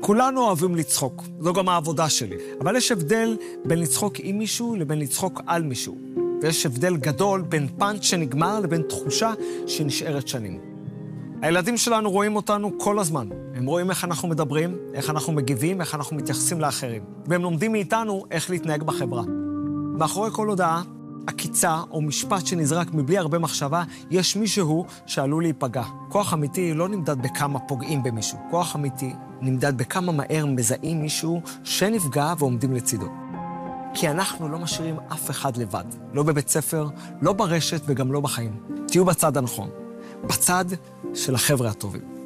כולנו אוהבים לצחוק, זו גם העבודה שלי. אבל יש הבדל בין לצחוק עם מישהו לבין לצחוק על מישהו. ויש הבדל גדול בין פאנץ' שנגמר לבין תחושה שנשארת שנים. הילדים שלנו רואים אותנו כל הזמן. הם רואים איך אנחנו מדברים, איך אנחנו מגיבים, איך אנחנו מתייחסים לאחרים. והם לומדים מאיתנו איך להתנהג בחברה. מאחורי כל הודעה, עקיצה או משפט שנזרק מבלי הרבה מחשבה, יש מישהו שעלול להיפגע. כוח אמיתי לא נמדד בכמה פוגעים במישהו. כוח אמיתי נמדד בכמה מהר מזהים מישהו שנפגע ועומדים לצידו. כי אנחנו לא משאירים אף אחד לבד. לא בבית ספר, לא ברשת וגם לא בחיים. תהיו בצד הנכון. בצד של החבר'ה הטובים.